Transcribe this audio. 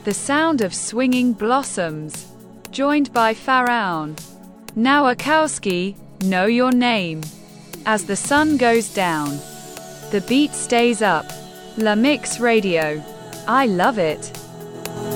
The sound of swinging blossoms. Joined by Pharaon. Nowakowski, Know Your Name. As the sun goes down, the beat stays up. La Mix Radio. I love it.